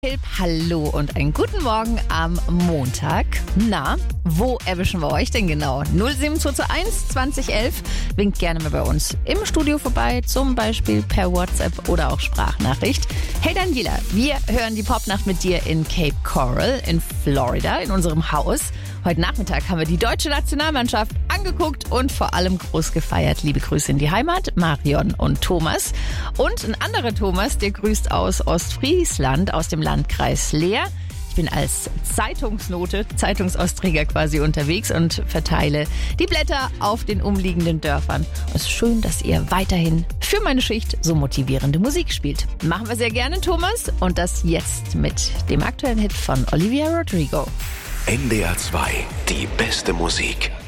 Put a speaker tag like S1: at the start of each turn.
S1: Hallo und einen guten Morgen am Montag. Na, wo erwischen wir euch denn genau? 07221 2011. Winkt gerne mal bei uns im Studio vorbei, zum Beispiel per WhatsApp oder auch Sprachnachricht. Hey Daniela, wir hören die Popnacht mit dir in Cape Coral in Florida in unserem Haus. Heute Nachmittag haben wir die deutsche Nationalmannschaft angeguckt und vor allem groß gefeiert. Liebe Grüße in die Heimat, Marion und Thomas. Und ein anderer Thomas, der grüßt aus Ostfriesland, aus dem Landkreis Leer. Ich bin als Zeitungsausträger quasi unterwegs und verteile die Blätter auf den umliegenden Dörfern. Es ist schön, dass ihr weiterhin für meine Schicht so motivierende Musik spielt. Machen wir sehr gerne, Thomas. Und das jetzt mit dem aktuellen Hit von Olivia Rodrigo.
S2: NDR 2, die beste Musik.